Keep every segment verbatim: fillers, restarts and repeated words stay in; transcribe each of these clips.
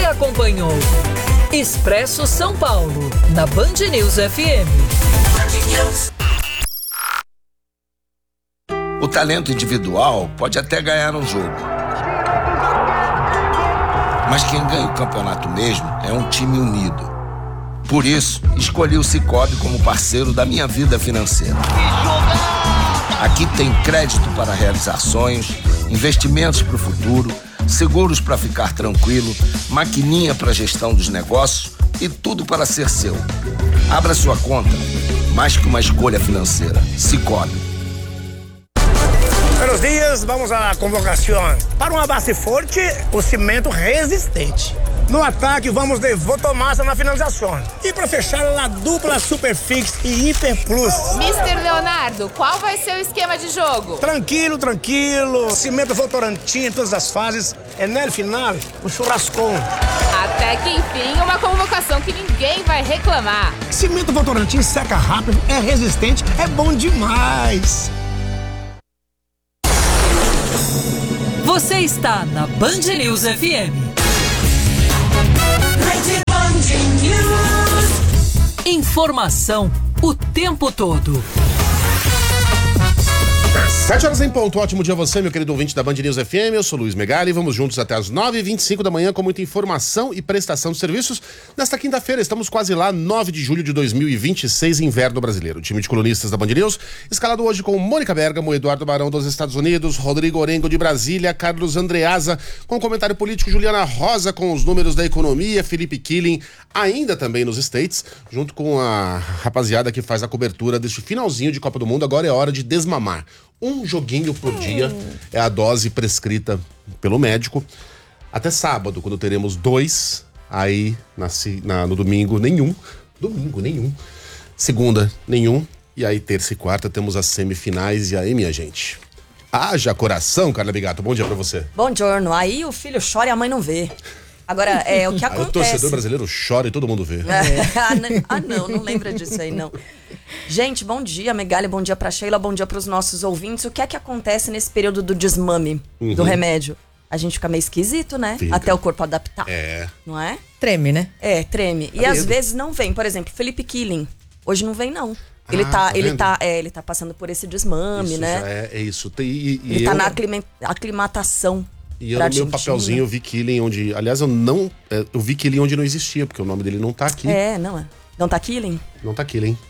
acompanhou Expresso São Paulo, na Band News F M. O talento individual pode até ganhar um jogo, mas quem ganha o campeonato mesmo é um time unido. Por isso, escolhi o Sicoob como parceiro da minha vida financeira. Aqui tem crédito para realizar sonhos, investimentos para o futuro, seguros para ficar tranquilo, maquininha para gestão dos negócios e tudo para ser seu. Abra sua conta, mais que uma escolha financeira. Sicoob. Buenos dias, vamos à convocação. Para uma base forte, o cimento resistente. No ataque, vamos de Votomassa na finalização. E para fechar, a dupla Superfix e Hiper Plus. mister Leonardo, qual vai ser o esquema de jogo? Tranquilo, tranquilo. Cimento Votorantim em todas as fases. É no final, um churrascão. Até que enfim, uma convocação que ninguém vai reclamar. Cimento Votorantim seca rápido, é resistente, é bom demais. Você está na Band News F M. Informação o tempo todo. Sete horas em ponto, ótimo dia a você, meu querido ouvinte da Band News F M, eu sou Luiz Megali, vamos juntos até as nove e vinte e cinco da manhã com muita informação e prestação de serviços. Nesta quinta-feira, estamos quase lá, nove de julho de dois mil e vinte e seis, inverno brasileiro. O time de colunistas da Band News, escalado hoje com Mônica Bergamo, Eduardo Barão dos Estados Unidos, Rodrigo Orengo de Brasília, Carlos Andreasa, com comentário político, Juliana Rosa com os números da economia, Felipe Killing, ainda também nos States, junto com a rapaziada que faz a cobertura deste finalzinho de Copa do Mundo. Agora é hora de desmamar. Um joguinho por dia é a dose prescrita pelo médico. Até sábado, quando teremos dois. Aí, na, na, no domingo, nenhum. Domingo, nenhum. Segunda, nenhum. E aí, terça e quarta, temos as semifinais. E aí, minha gente? Haja coração, Carla Bigato. Bom dia pra você. Bom giorno. Aí o filho chora e a mãe não vê. Agora, é o que acontece... Aí o torcedor brasileiro chora e todo mundo vê. É. Ah, não, não lembra disso aí, não. Gente, bom dia, Megali, bom dia pra Sheila, bom dia pros nossos ouvintes. O que é que acontece nesse período do desmame uhum. do remédio? A gente fica meio esquisito, né? Fica. Até o corpo adaptar. É. Não é? Treme, né? É, treme. Tá e às vezes não vem. Por exemplo, Felipe Killing. Hoje não vem, não. Ele, ah, tá, tá ele, tá, é, ele tá passando por esse desmame, isso né? Já é, é isso. E, e ele eu... tá na aclima, aclimatação. E eu, no meu papelzinho, eu vi Killing onde... Aliás, eu não... Eu vi Killing onde não existia, porque o nome dele não tá aqui. É, não é. Não tá Killing? Não tá Killing.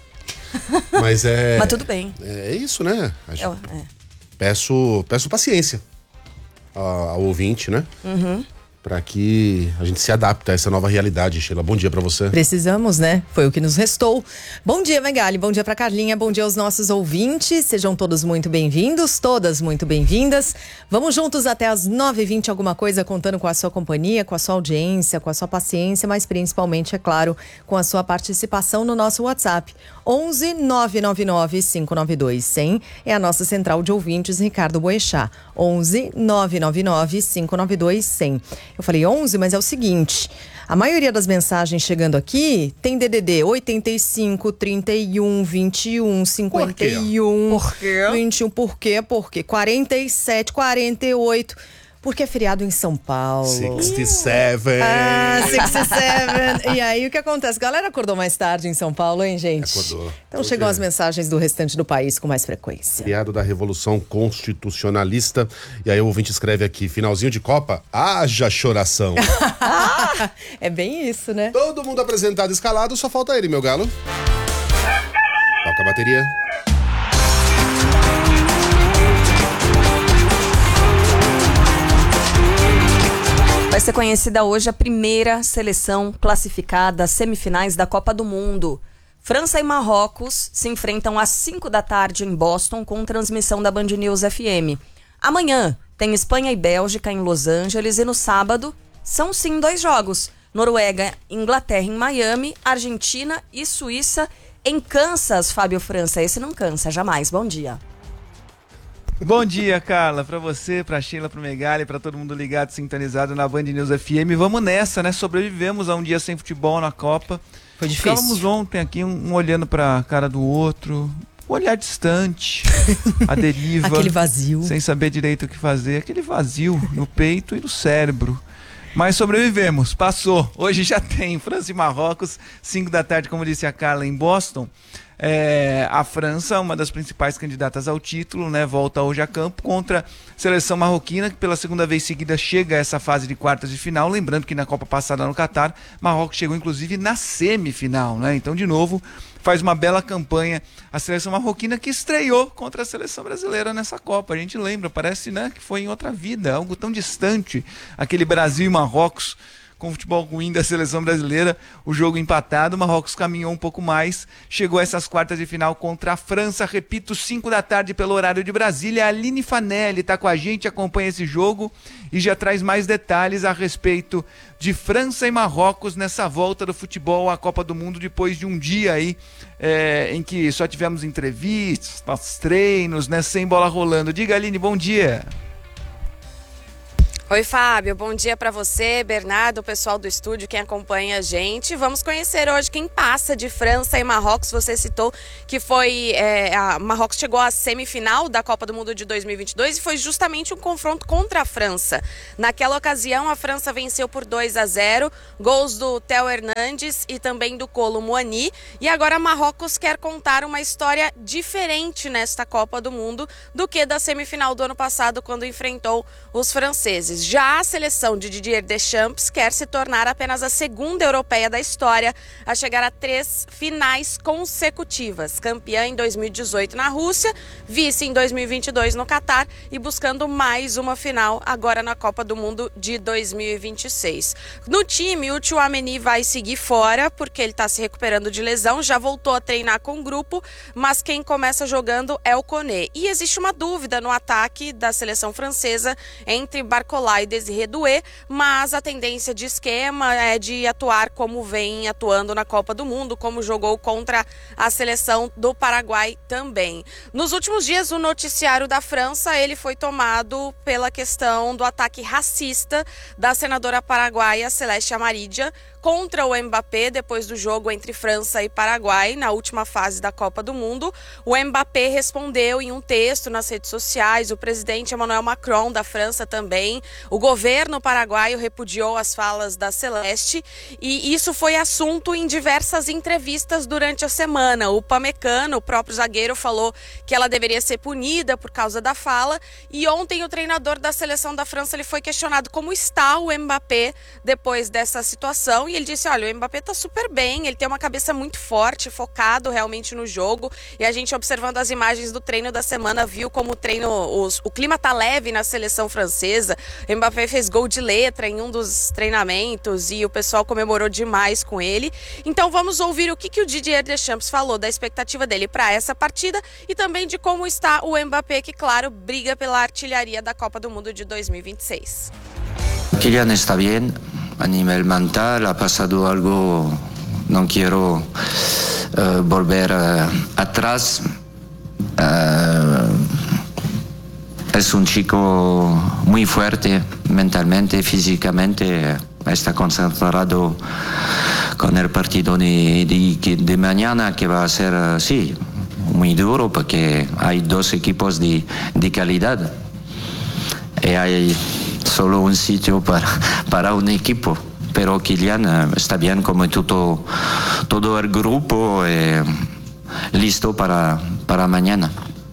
Mas é... Mas tudo bem. É isso, né? Acho, eu, é. Peço, peço paciência ao, ao ouvinte, né? Uhum. Pra que a gente se adapte a essa nova realidade, Sheila. Bom dia pra você. Precisamos, né? Foi o que nos restou. Bom dia, Megali. Bom dia pra Carlinha. Bom dia aos nossos ouvintes. Sejam todos muito bem-vindos, todas muito bem-vindas. Vamos juntos até as nove e vinte, alguma coisa, contando com a sua companhia, com a sua audiência, com a sua paciência, mas principalmente, é claro, com a sua participação no nosso WhatsApp. onze nove nove nove cinco nove dois cem é a nossa central de ouvintes, Ricardo Boechat. onze nove nove nove cinco nove dois cem. Eu falei onze, mas é o seguinte, a maioria das mensagens chegando aqui tem D D D oitenta e cinco, trinta e um, vinte e um, cinquenta e um, Por quê? vinte e um, por quê? Por quê? quarenta e sete, quarenta e oito, porque é feriado em São Paulo. sessenta e sete. Ah, sessenta e sete. E aí, o que acontece? A galera acordou mais tarde em São Paulo, hein, gente? Acordou. Então chegam as mensagens do restante do país com mais frequência. Feriado da Revolução Constitucionalista. E aí o ouvinte escreve aqui, finalzinho de Copa, haja choração. É bem isso, né? Todo mundo apresentado, escalado, só falta ele, meu galo. Toca a bateria. Vai ser conhecida hoje a primeira seleção classificada às semifinais da Copa do Mundo. França e Marrocos se enfrentam às cinco da tarde em Boston com transmissão da Band News F M. Amanhã tem Espanha e Bélgica em Los Angeles e no sábado são sim dois jogos. Noruega, Inglaterra em Miami, Argentina e Suíça em Kansas, Fábio França. Esse não cansa, jamais. Bom dia. Bom dia, Carla, pra você, pra Sheila, pro Megali, pra todo mundo ligado, sintonizado na Band News F M. Vamos nessa, né? Sobrevivemos a um dia sem futebol na Copa. Foi difícil. Ficávamos ontem aqui, um, um olhando pra cara do outro, um olhar distante, a deriva. Aquele vazio. Sem saber direito o que fazer, aquele vazio no peito e no cérebro. Mas sobrevivemos, passou. Hoje já tem França e Marrocos, cinco da tarde, como disse a Carla, em Boston. É, a França, uma das principais candidatas ao título, né, volta hoje a campo contra a seleção marroquina, que pela segunda vez seguida chega a essa fase de quartas de final. Lembrando que na Copa passada no Catar, Marrocos chegou inclusive na semifinal, né? Então, de novo, faz uma bela campanha a seleção marroquina, que estreou contra a seleção brasileira nessa Copa. A gente lembra, parece, né, que foi em outra vida, algo tão distante, aquele Brasil e Marrocos com o futebol ruim da seleção brasileira, o jogo empatado, o Marrocos caminhou um pouco mais, chegou a essas quartas de final contra a França, repito, cinco da tarde pelo horário de Brasília. A Aline Fanelli está com a gente, acompanha esse jogo e já traz mais detalhes a respeito de França e Marrocos nessa volta do futebol à Copa do Mundo, depois de um dia aí é, em que só tivemos entrevistas, treinos, né, sem bola rolando. Diga, Aline, bom dia. Oi, Fábio, bom dia para você, Bernardo, o pessoal do estúdio, quem acompanha a gente. Vamos conhecer hoje quem passa de França e Marrocos. Você citou que foi, é, a Marrocos chegou à semifinal da Copa do Mundo de dois mil e vinte e dois e foi justamente um confronto contra a França. Naquela ocasião, a França venceu por dois a zero, gols do Theo Hernandes e também do Kolo Muani. E agora Marrocos quer contar uma história diferente nesta Copa do Mundo do que da semifinal do ano passado, quando enfrentou os franceses. Já a seleção de Didier Deschamps quer se tornar apenas a segunda europeia da história a chegar a três finais consecutivas. Campeã em dois mil e dezoito na Rússia, vice em dois mil e vinte e dois no Catar e buscando mais uma final agora na Copa do Mundo de dois mil e vinte e seis. No time, o Tchouaméni vai seguir fora porque ele está se recuperando de lesão, já voltou a treinar com o grupo, mas quem começa jogando é o Koné. E existe uma dúvida no ataque da seleção francesa entre Barcola e Désiré Doué, mas a tendência de esquema é de atuar como vem atuando na Copa do Mundo, como jogou contra a seleção do Paraguai também. Nos últimos dias, o noticiário da França ele foi tomado pela questão do ataque racista da senadora paraguaia Celeste Amarilla contra o Mbappé depois do jogo entre França e Paraguai na última fase da Copa do Mundo. O Mbappé respondeu em um texto nas redes sociais, o presidente Emmanuel Macron da França também, o governo paraguaio repudiou as falas da Celeste e isso foi assunto em diversas entrevistas durante a semana. O Pamecano, o próprio zagueiro, falou que ela deveria ser punida por causa da fala e ontem o treinador da seleção da França ele foi questionado como está o Mbappé depois dessa situação e ele disse, olha, o Mbappé tá super bem, ele tem uma cabeça muito forte, focado realmente no jogo e a gente observando as imagens do treino da semana viu como o treino, os, o clima tá leve na seleção francesa. O Mbappé fez gol de letra em um dos treinamentos e o pessoal comemorou demais com ele. Então vamos ouvir o que, que o Didier Deschamps falou da expectativa dele para essa partida e também de como está o Mbappé, que claro, briga pela artilharia da Copa do Mundo de dois mil e vinte e seis. Kylian está bien a nivel mental, ha pasado algo, no quiero uh, volver uh, atrás. Uh, es un chico muy fuerte mentalmente, físicamente, está concentrado con el partido de, de, de mañana que va a ser, sí, muy duro porque hay dos equipos de, de calidad y hay solo un sitio para, para un equipo, pero Kylian está bien como todo, todo el grupo eh, listo para, para mañana.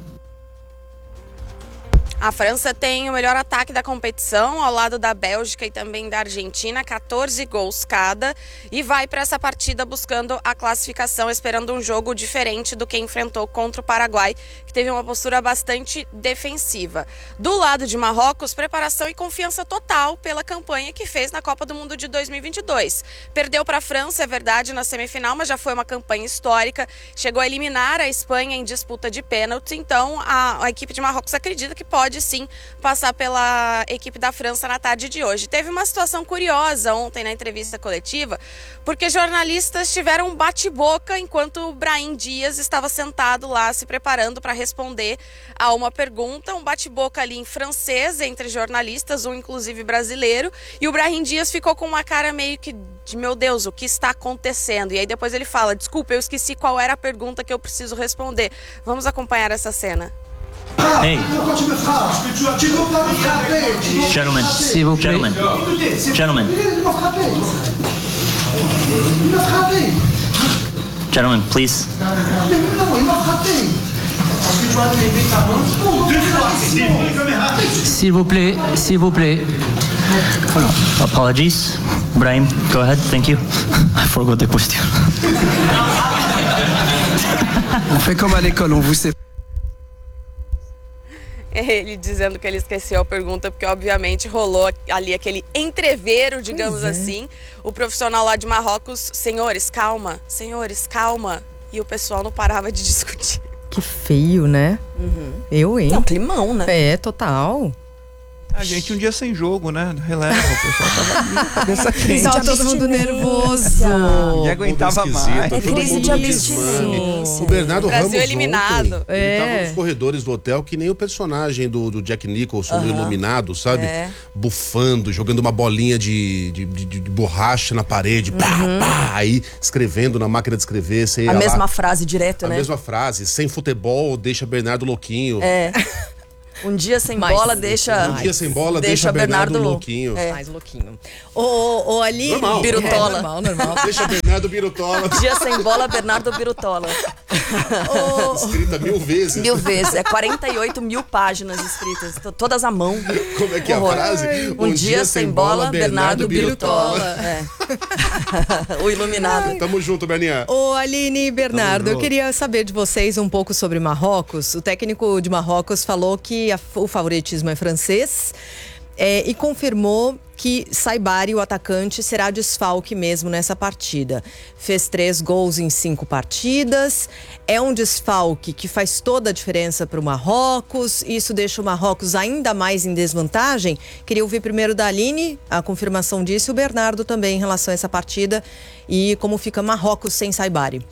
A França tem o melhor ataque da competição, ao lado da Bélgica e também da Argentina, quatorze gols cada, e vai para essa partida buscando a classificação, esperando um jogo diferente do que enfrentou contra o Paraguai, que teve uma postura bastante defensiva. Do lado de Marrocos, preparação e confiança total pela campanha que fez na Copa do Mundo de dois mil e vinte e dois. Perdeu para a França, é verdade, na semifinal, mas já foi uma campanha histórica, chegou a eliminar a Espanha em disputa de pênalti, então a, a equipe de Marrocos acredita que pode sim passar pela equipe da França na tarde de hoje. Teve uma situação curiosa ontem na entrevista coletiva, porque jornalistas tiveram um bate-boca enquanto o Brahim Dias estava sentado lá se preparando para responder a uma pergunta, um bate-boca ali em francês entre jornalistas, um inclusive brasileiro, e o Brahim Dias ficou com uma cara meio que de meu Deus, o que está acontecendo? E aí depois ele fala, desculpa, eu esqueci qual era a pergunta que eu preciso responder. Vamos acompanhar essa cena. Hey. Gentlemen, s'il vous plaît. Gentlemen. Gentlemen. Gentlemen, please. S'il vous plaît, s'il vous plaît. Apologies. Brahim, go ahead. Thank you. I forgot the question. On fait comme à l'école, on vous sépare. Ele dizendo que ele esqueceu a pergunta, porque obviamente rolou ali aquele entreveiro, digamos é. assim. O profissional lá de Marrocos, senhores, calma, senhores, calma. E o pessoal não parava de discutir. Que feio, né? Uhum. Eu, hein? É um climão, né? É, total. A gente um dia sem jogo, né? Releva, o pessoal tava cabeça quente. Tava todo mundo nervoso. E aguentava mais. É crise de abstinência. O Bernardo Brasil Ramos eliminado. Ontem, É. ele tava nos corredores do hotel que nem o personagem do, do Jack Nicholson, do Aham. Iluminado, sabe? É. Bufando, jogando uma bolinha de, de, de, de borracha na parede, pá, pá, aí escrevendo na máquina de escrever. Você ia A lá, mesma frase direto, a né? mesma frase, sem futebol, deixa Bernardo louquinho. É. Um dia sem Mais. bola deixa. Um dia sem bola deixa, Bernardo, louquinho. É. Mais louquinho. Ô, ô, Ali. Normal. Birutola. É, normal, normal. Deixa Bernardo Birutola. Dia sem bola, Bernardo Birutola. Escrita mil vezes. Mil vezes. É quarenta e oito mil páginas escritas, to- todas à mão. Como é que é a Horror. frase? Um, dia, sem bola, Bernardo Birutola. É. O iluminado. Tamo junto, Berninha. Ô, Aline e Bernardo, eu queria saber de vocês um pouco sobre Marrocos. O técnico de Marrocos falou que a- o favoritismo é francês é, e confirmou que Saibari, o atacante, será desfalque mesmo nessa partida. Fez três gols em cinco partidas. É um desfalque que faz toda a diferença para o Marrocos. Isso deixa o Marrocos ainda mais em desvantagem. Queria ouvir primeiro da Aline a confirmação disso e o Bernardo também em relação a essa partida e como fica Marrocos sem Saibari.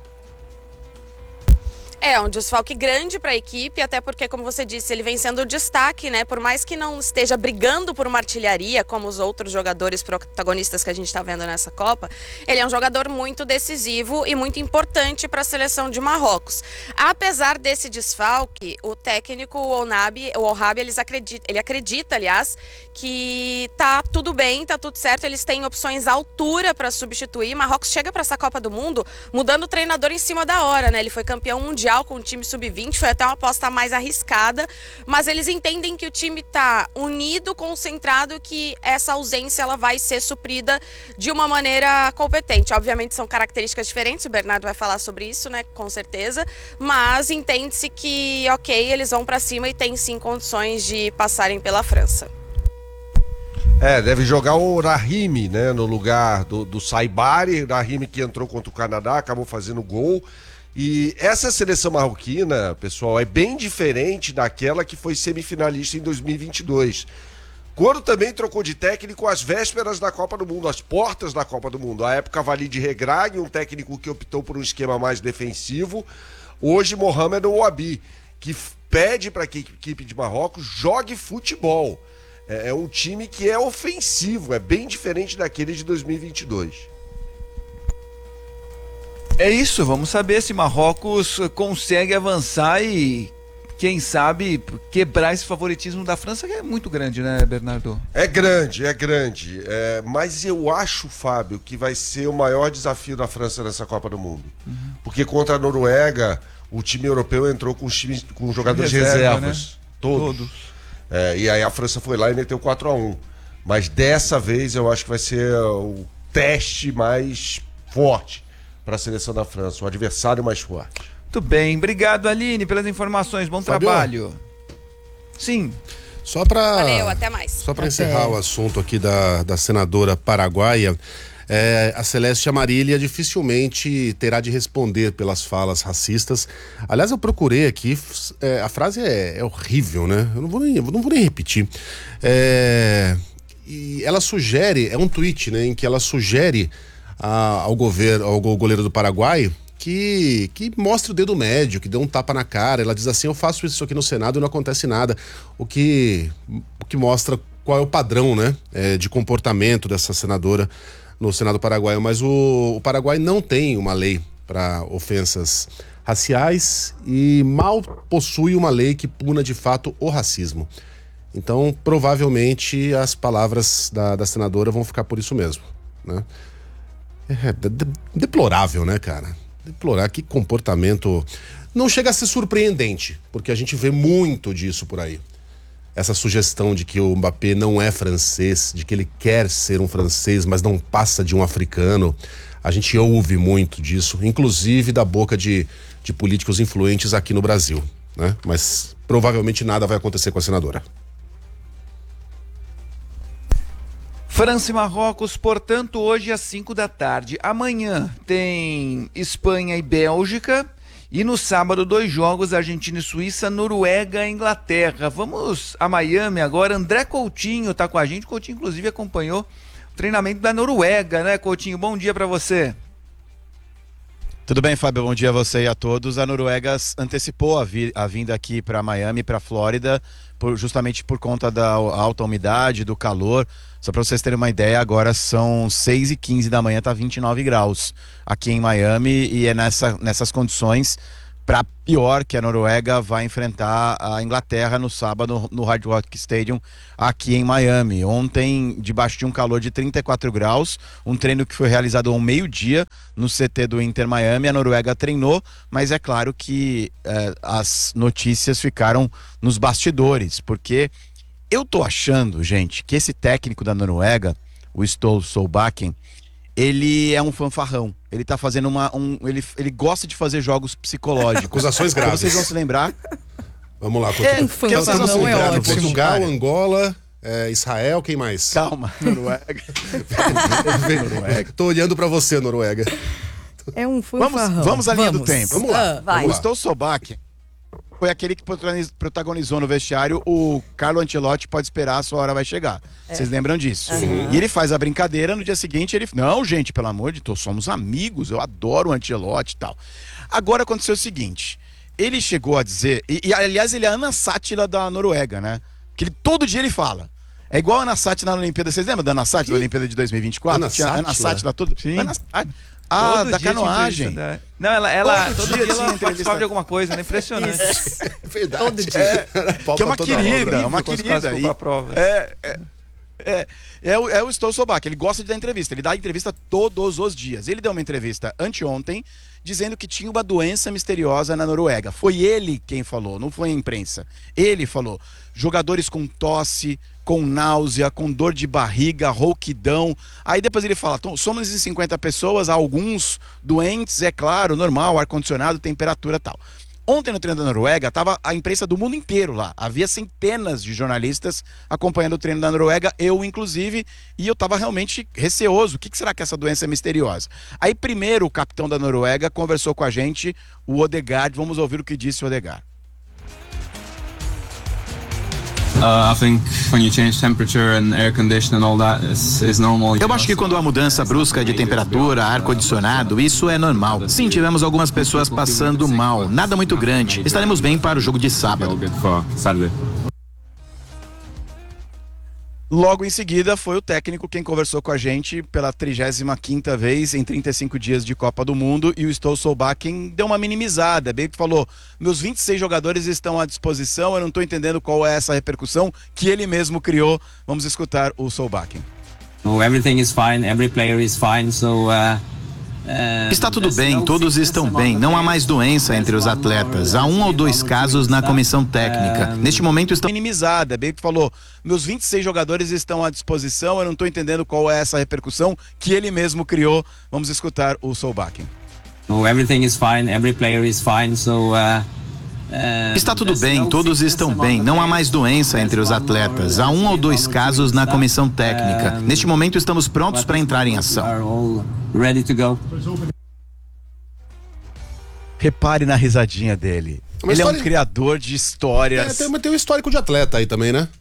É um desfalque grande para a equipe, até porque, como você disse, ele vem sendo o destaque, né? Por mais que não esteja brigando por uma artilharia, como os outros jogadores protagonistas que a gente está vendo nessa Copa, ele é um jogador muito decisivo e muito importante para a seleção de Marrocos. Apesar desse desfalque, o técnico, o Onabi, o Ouahabi, eles acredita, ele acredita, aliás, que tá tudo bem, tá tudo certo, eles têm opções à altura para substituir. Marrocos chega para essa Copa do Mundo mudando o treinador em cima da hora, né? Ele foi campeão mundial com o time sub vinte, foi até uma aposta mais arriscada, mas eles entendem que o time tá unido, concentrado, que essa ausência ela vai ser suprida de uma maneira competente. Obviamente são características diferentes, o Bernardo vai falar sobre isso, né, com certeza, mas entende-se que, ok, eles vão para cima e tem sim condições de passarem pela França. É, deve jogar o Rahimi, né, no lugar do, do Saibari, Rahimi que entrou contra o Canadá, acabou fazendo gol. E essa seleção marroquina, pessoal, é bem diferente daquela que foi semifinalista em dois mil e vinte e dois. Quando também trocou de técnico às vésperas da Copa do Mundo, às portas da Copa do Mundo. À época, Walid Regragui, um técnico que optou por um esquema mais defensivo. Hoje, Mohamed Ouabi, que pede para que a equipe de Marrocos jogue futebol. É, é um time que é ofensivo, é bem diferente daquele de dois mil e vinte e dois. É isso, vamos saber se Marrocos consegue avançar e, quem sabe, quebrar esse favoritismo da França, que é muito grande, né, Bernardo? É grande, é grande. É, mas eu acho, Fábio, que vai ser o maior desafio da França nessa Copa do Mundo. Uhum. Porque contra a Noruega, o time europeu entrou com, os times, com jogadores Reserva, reservas. né? Todos. Todos. É, e aí a França foi lá e meteu quatro a um. Mas dessa vez eu acho que vai ser o teste mais forte para a seleção da França, o adversário mais forte. Muito bem, obrigado, Aline, pelas informações, bom Fábio, trabalho. Sim. Só para Valeu, até mais. Só para encerrar o assunto aqui da, da senadora paraguaia, é, a Celeste Amarília dificilmente terá de responder pelas falas racistas. Aliás, eu procurei aqui, é, a frase é, é horrível, né? Eu não vou nem, eu não vou nem repetir. É, e ela sugere, é um tweet, né, em que ela sugere a, ao governo, ao goleiro do Paraguai, Que, que mostra o dedo médio, que deu um tapa na cara. Ela diz assim: eu faço isso aqui no Senado e não acontece nada. O que, o que mostra qual é o padrão, né, é, de comportamento dessa senadora no Senado paraguaio. Mas o, o Paraguai não tem uma lei para ofensas raciais e mal possui uma lei que puna de fato o racismo. Então, provavelmente, as palavras da, da senadora vão ficar por isso mesmo, né? É de, de, deplorável, né, cara? Deplorar, que comportamento... Não chega a ser surpreendente, porque a gente vê muito disso por aí. Essa sugestão de que o Mbappé não é francês, de que ele quer ser um francês, mas não passa de um africano. A gente ouve muito disso, inclusive da boca de, de políticos influentes aqui no Brasil, né? Mas provavelmente nada vai acontecer com a senadora. França e Marrocos, portanto, hoje às cinco da tarde. Amanhã tem Espanha e Bélgica. E no sábado, dois jogos, Argentina e Suíça, Noruega e Inglaterra. Vamos a Miami agora. André Coutinho está com a gente. Coutinho, inclusive, acompanhou o treinamento da Noruega, né, Coutinho? Bom dia para você. Tudo bem, Fábio? Bom dia a você e a todos. A Noruega antecipou a, vi a vinda aqui para Miami, para Flórida, por, justamente por conta da alta umidade, do calor. Só para vocês terem uma ideia, agora são seis e quinze da manhã, tá vinte e nove graus aqui em Miami, e é nessa, nessas condições, para pior, que a Noruega vai enfrentar a Inglaterra no sábado no Hard Rock Stadium aqui em Miami. Ontem, debaixo de um calor de trinta e quatro graus, um treino que foi realizado ao meio-dia no C T do Inter Miami. A Noruega treinou, mas é claro que eh, as notícias ficaram nos bastidores, porque eu tô achando, gente, que esse técnico da Noruega, o Ståle Solbakken, ele é um fanfarrão. Ele tá fazendo uma... Um, ele, ele gosta de fazer jogos psicológicos. Acusações graves. Vocês vão se lembrar? Vamos lá. É, porque vocês vão se lembrar. Portugal, Angola, é, Israel, quem mais? Calma, Noruega. Noruega. Tô olhando pra você, Noruega. É um vamos, vamos à linha vamos. do tempo. Vamos lá. Ah, vai. O Ståle Solbakken foi aquele que protagonizou no vestiário o Carlo Ancelotti pode esperar, a sua hora vai chegar. É. Vocês lembram disso? Uhum. E ele faz a brincadeira, no dia seguinte ele... Não, gente, pelo amor de Deus, somos amigos, eu adoro o Ancelotti e tal. Agora aconteceu o seguinte, ele chegou a dizer... E, e aliás, ele é a Ana Sátila da Noruega, né? Que ele, todo dia ele fala. É igual a Ana Sátila na Olimpíada. Vocês lembram da Ana Sátila na Olimpíada de dois mil e vinte e quatro? Ana Tinha Sátila? Ana Sátila todo... Sim. Ana Sátila. Ah, Todo da dia canoagem. Da... Não, ela, ela todo, todo dia, dia ela participava de alguma coisa, né? Impressionante. É verdade. Todo dia. É, que é uma querida, é uma querida. E, prova. É, é, é, é, o, é o Ståle Solbakken, ele gosta de dar entrevista, ele dá entrevista todos os dias. Ele deu uma entrevista anteontem, dizendo que tinha uma doença misteriosa na Noruega. Foi ele quem falou, não foi a imprensa. Ele falou, jogadores com tosse, com náusea, com dor de barriga, rouquidão. Aí depois ele fala, somos cinquenta pessoas, alguns doentes, é claro, normal, ar-condicionado, temperatura e tal. Ontem no treino da Noruega, estava a imprensa do mundo inteiro lá. Havia centenas de jornalistas acompanhando o treino da Noruega, eu inclusive, e eu estava realmente receoso. O que, que será que essa doença é misteriosa? Aí primeiro o capitão da Noruega conversou com a gente, o Odegaard. Vamos ouvir o que disse o Odegaard. Eu acho que quando há mudança brusca de temperatura, ar-condicionado, isso é normal. Sim, tivemos algumas pessoas passando mal, nada muito grande. Estaremos bem para o jogo de sábado. Logo em seguida foi o técnico quem conversou com a gente pela trigésima quinta vez em trinta e cinco dias de Copa do Mundo, e o Ståle Solbakken deu uma minimizada, bem que falou, meus vinte e seis jogadores estão à disposição, eu não estou entendendo qual é essa repercussão que ele mesmo criou. Vamos escutar o Solbakken. Oh, everything is fine, every player is fine, so uh... Está tudo bem, todos estão bem, não há mais doença entre os atletas. Há um ou dois casos na comissão técnica. Neste momento estão... Minimizada, bem que falou, meus vinte e seis jogadores estão à disposição, eu não estou entendendo qual é essa repercussão que ele mesmo criou. Vamos escutar o Solbakken. Oh, everything is fine, every player is fine, so... Uh... Está tudo bem, todos estão bem, não há mais doença entre os atletas. Há um ou dois casos na comissão técnica. Neste momento estamos prontos para entrar em ação. Repare na risadinha dele. Uma Ele história... é um criador de histórias. É, tem, tem um histórico de atleta aí também, né?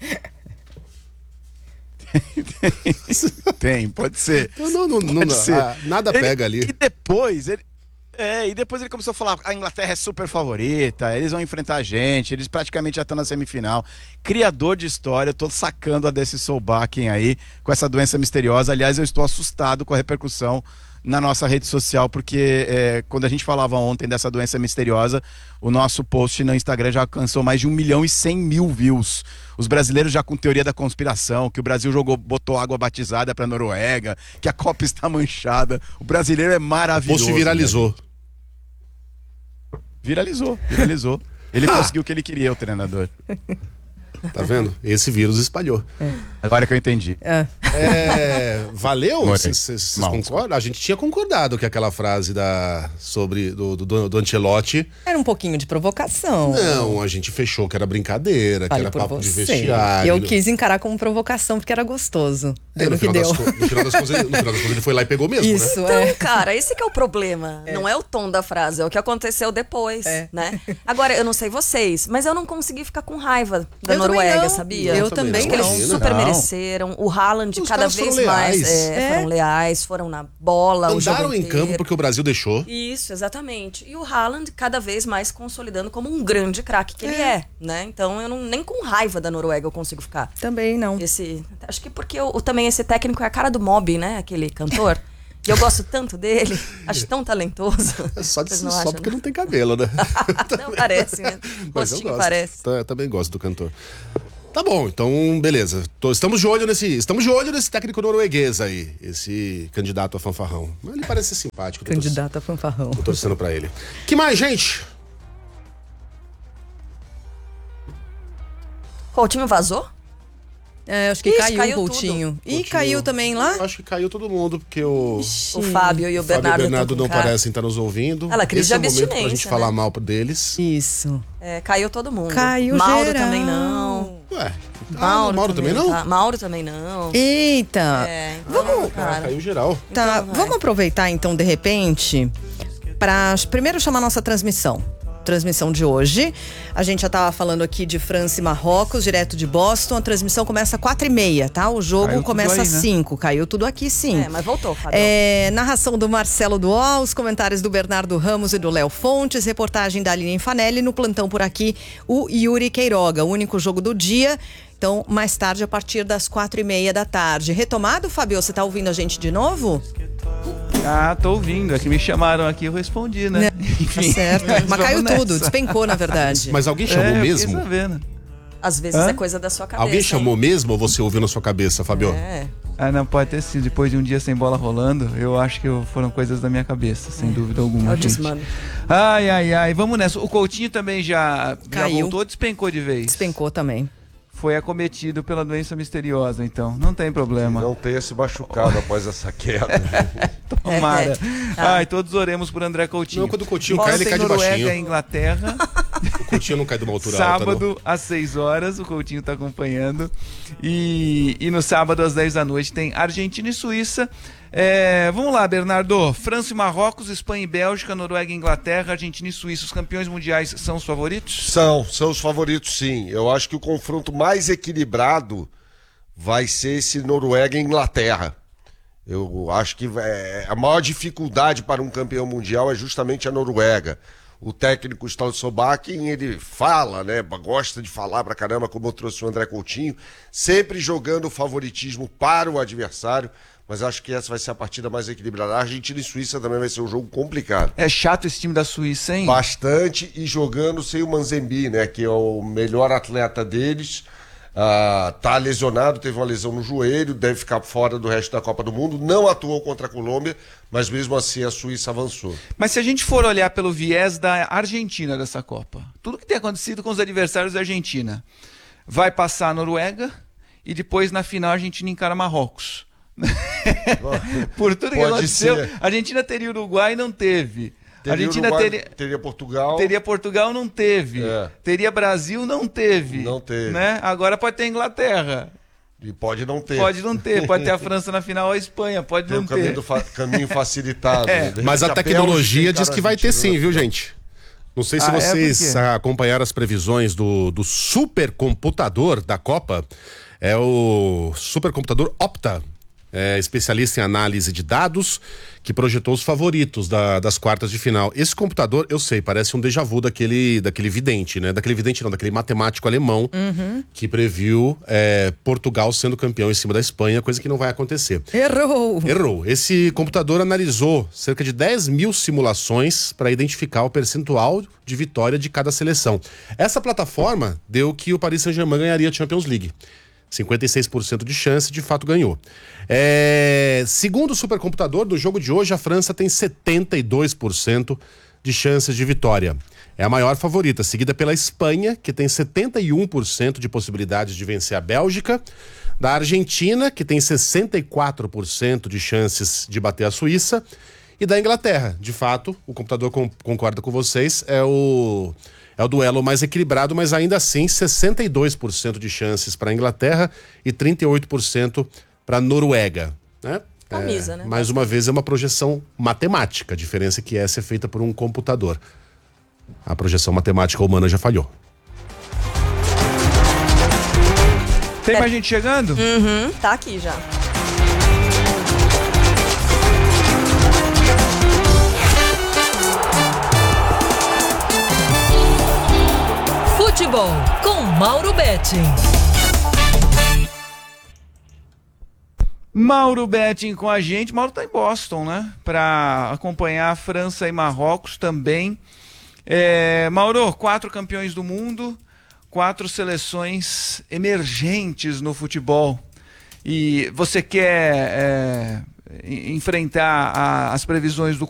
Tem, pode ser. Não, não, não, não, pode ser. Ah, nada ele, pega ali. E depois ele... É, e depois ele começou a falar, a Inglaterra é super favorita, eles vão enfrentar a gente, eles praticamente já estão na semifinal. Criador de história, eu tô sacando a desse Solbakken aí, com essa doença misteriosa. Aliás, eu estou assustado com a repercussão na nossa rede social, porque é, quando a gente falava ontem dessa doença misteriosa, o nosso post no Instagram já alcançou mais de um milhão e cem mil views. Os brasileiros já com teoria da conspiração, que o Brasil jogou, botou água batizada pra Noruega, que a Copa está manchada. O brasileiro é maravilhoso. O post viralizou. Né? Viralizou, viralizou. Ele conseguiu o que ele queria, o treinador. Tá vendo? Esse vírus espalhou. É. Agora que eu entendi. É. É, valeu? Vocês concordam? A gente tinha concordado que aquela frase da, sobre, do, do, do Ancelotti... Era um pouquinho de provocação. Não, a gente fechou que era brincadeira, Vale que era por papo você. de vestiário. Eu quis encarar como provocação porque era gostoso. É, no, que final deu. das, no final das contas, ele, no final das contas ele foi lá e pegou mesmo, Isso, né? é. Então, cara, esse que é o problema. É. Não é o tom da frase, é o que aconteceu depois, é. né? Agora, eu não sei vocês, mas eu não consegui ficar com raiva da eu Noruega, sabia? Eu também Acho que não. eles super não. mereceram. O Haaland Os cada vez mais é, É. foram leais, foram na bola. o jogo Andaram em inteiro. campo porque o Brasil deixou. Isso, exatamente. E o Haaland cada vez mais consolidando como um grande craque que ele É. é, né? Então eu não, nem com raiva da Noruega eu consigo ficar. Também não. Esse, acho que porque eu, também esse técnico é a cara do Mob, né? Aquele cantor. E eu gosto tanto dele, acho tão talentoso. É só, de, Vocês não só acham, porque não? não tem cabelo, né? Não parece, né? Mas eu Rostinho gosto. parece. Tá, eu também gosto do cantor. Tá bom, então beleza. Tô, estamos de olho nesse, estamos de olho nesse técnico norueguês aí, esse candidato a fanfarrão. Mas ele parece ser simpático. Candidato a fanfarrão. Tô torcendo pra ele. Que mais, gente? Coutinho vazou? É, acho que Ixi, caiu, caiu o Coutinho. tudo. E Coutinho- caiu também lá? Eu acho que caiu todo mundo, porque o, O Fábio e o Fábio Bernardo, e o Bernardo estão com não cara. parecem estar nos ouvindo. Ela, crise Esse é o de momento pra gente abstinência, falar né? mal deles. Isso. É, caiu todo mundo. Caiu Mauro geral. também não. Ué, Mauro, ah, Mauro também, não? tá. Mauro também não. Eita. É, então, Vamos, Ah, cara. caiu geral. tá, Então vai. vamos aproveitar então, de repente, para primeiro chamar nossa transmissão. Transmissão de hoje. A gente já tava falando aqui de França e Marrocos, direto de Boston. A transmissão começa às quatro e meia, tá? O jogo Caiu tudo começa aí, às né? cinco. Caiu tudo aqui, sim. É, mas voltou, Fábio. É, narração do Marcelo Duó, os comentários do Bernardo Ramos e do Léo Fontes, reportagem da Aline Fanelli, no plantão por aqui, o Yuri Queiroga, o único jogo do dia. Então, mais tarde, a partir das quatro e meia da tarde. Retomado, Fabio? Você tá ouvindo a gente de novo? Ah, tô ouvindo. É que me chamaram aqui, eu respondi, né? Enfim, Tá certo. Mas vamos caiu nessa. tudo, despencou, na verdade. Mas alguém chamou É, eu fiquei mesmo? sabendo. Às vezes Hã? é coisa da sua cabeça. Alguém chamou hein? mesmo ou você ouviu na sua cabeça, Fabio? É. Ah, não, pode ter sido. Depois de um dia sem bola rolando, eu acho que eu- foram coisas da minha cabeça, sem dúvida alguma. É o gente. desmano. Ai, ai, ai. Vamos nessa. O Coutinho também já, já Caiu. voltou ou despencou de vez? Despencou também. Foi acometido pela doença misteriosa, então. Não tem problema. Não tenha se machucado após essa queda. Tomara. É, é. Tá. Ai, todos oremos por André Coutinho. Não, quando o Coutinho cai, ele Ontem, cai de Noruega baixinho. e Inglaterra. O Coutinho não cai de uma altura alta, não. Sábado às seis horas, o Coutinho tá acompanhando. E, e no sábado às dez da noite tem Argentina e Suíça. É, vamos lá, Bernardo. França e Marrocos, Espanha e Bélgica, Noruega e Inglaterra, Argentina e Suíça. Os campeões mundiais são os favoritos? São, são os favoritos, sim. Eu acho que o confronto mais equilibrado vai ser esse Noruega e Inglaterra. Eu acho que é, a maior dificuldade para um campeão mundial é justamente a Noruega. O técnico Stoltenberg, ele fala, né, gosta de falar pra caramba, como eu trouxe o André Coutinho, sempre jogando o favoritismo para o adversário, mas acho que essa vai ser a partida mais equilibrada. A Argentina e Suíça também vai ser um jogo complicado. É chato esse time da Suíça, hein? Bastante, e jogando sem o Manzembi, né, que é o melhor atleta deles. Ah, tá lesionado, teve uma lesão no joelho, deve ficar fora do resto da Copa do Mundo. Não atuou contra a Colômbia, mas mesmo assim a Suíça avançou. Mas se a gente for olhar pelo viés da Argentina dessa Copa, tudo que tem acontecido com os adversários da Argentina, vai passar a Noruega e depois na final a Argentina encara Marrocos. Por tudo que Pode aconteceu, ser. a Argentina teria Uruguai e não teve. A Teria Argentina Uruguai, teria, teria Portugal. teria Portugal, não teve. É. Teria Brasil, não teve. Não teve. Né? Agora pode ter Inglaterra. E pode não ter. Pode não ter. Pode ter a França na final ou a Espanha. Pode Tem não um caminho, ter. do fa- caminho facilitado. É. né? De Mas a repente, tecnologia Bélgica diz que vai ter Argentina, sim, né? viu, gente? Não sei se Ah, é? vocês Por quê? ah, acompanharam as previsões do, do supercomputador da Copa. É o supercomputador Opta. é, especialista em análise de dados, que projetou os favoritos da, das quartas de final. Esse computador, eu sei, parece um déjà vu daquele, daquele vidente, né? Daquele vidente não, daquele matemático alemão Uhum. que previu é, Portugal sendo campeão em cima da Espanha, coisa que não vai acontecer. Errou! Errou. Esse computador analisou cerca de dez mil simulações para identificar o percentual de vitória de cada seleção. Essa plataforma deu que o Paris Saint-Germain ganharia a Champions League. cinquenta e seis por cento de chance, de fato ganhou. É... Segundo o supercomputador do jogo de hoje, a França tem setenta e dois por cento de chances de vitória. É a maior favorita, seguida pela Espanha, que tem setenta e um por cento de possibilidades de vencer a Bélgica, da Argentina, que tem sessenta e quatro por cento de chances de bater a Suíça, e da Inglaterra. De fato, o computador com, concorda com vocês, é o, é o duelo mais equilibrado, mas ainda assim sessenta e dois por cento de chances para a Inglaterra e trinta e oito por cento para a Noruega. Né? Camisa, é, né? Mais uma vez é uma projeção matemática, a diferença é que essa é feita por um computador. A projeção matemática humana já falhou. Tem mais gente chegando? Uhum, tá aqui já. Futebol com Mauro Betting. Mauro Betting com a gente. Mauro tá em Boston, né? Para acompanhar a França e Marrocos também. É, Mauro, quatro campeões do mundo, quatro seleções emergentes no futebol. E você quer é, enfrentar a, as previsões do,